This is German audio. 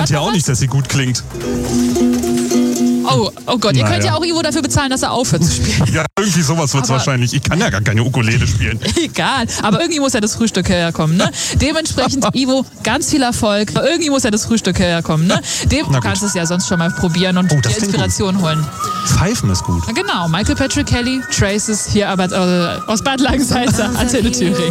fand ja auch nicht, dass sie gut klingt. Oh Gott, ihr könnt ja auch Ivo dafür bezahlen, dass er aufhört zu spielen. Ja, irgendwie sowas wird es wahrscheinlich. Ich kann ja gar keine Ukulele spielen. Egal, aber irgendwie muss ja das Frühstück herkommen, ne? Dementsprechend, Ivo, ganz viel Erfolg. Irgendwie muss ja das Frühstück herkommen, ne? Du kannst es ja sonst schon mal probieren und dir Inspiration holen. Pfeifen ist gut. Genau, Michael Patrick Kelly, Traces, hier aber aus Bad Langensalza, Antenne Thüringen.